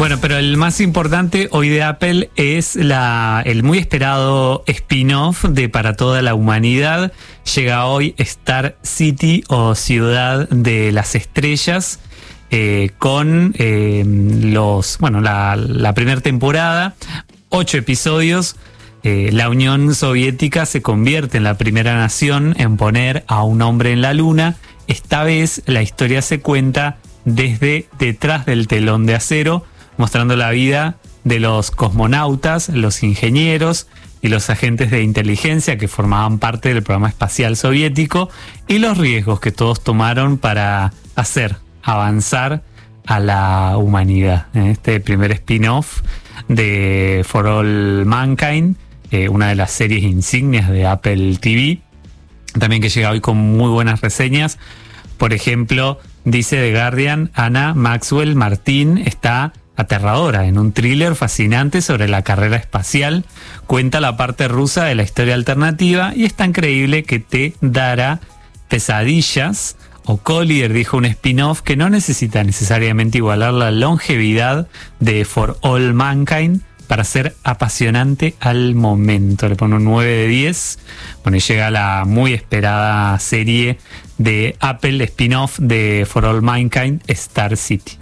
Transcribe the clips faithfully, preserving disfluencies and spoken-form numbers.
Bueno, pero el más importante hoy de Apple es la, el muy esperado spin-off de Para Toda la Humanidad. Llega hoy Star City o Ciudad de las Estrellas, eh, con eh, los, bueno, la, la primera temporada, ocho episodios. Eh, la Unión Soviética se convierte en la primera nación en poner a un hombre en la Luna. Esta vez la historia se cuenta desde detrás del telón de acero, mostrando la vida de los cosmonautas, los ingenieros y los agentes de inteligencia que formaban parte del programa espacial soviético y los riesgos que todos tomaron para hacer avanzar a la humanidad. En este primer spin-off de For All Mankind, eh, una de las series insignias de Apple T V, también que llega hoy con muy buenas reseñas. Por ejemplo, dice The Guardian, Anna Maxwell Martin está aterradora en un thriller fascinante sobre la carrera espacial. Cuenta la parte rusa de la historia alternativa y es tan creíble que te dará pesadillas. O Collier dijo un spin-off que no necesita necesariamente igualar la longevidad de For All Mankind para ser apasionante al momento. Le pone un nueve de diez. Bueno, y llega la muy esperada serie de Apple, spin-off de For All Mankind, Star City.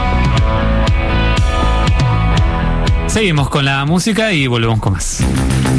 Seguimos con la música y volvemos con más.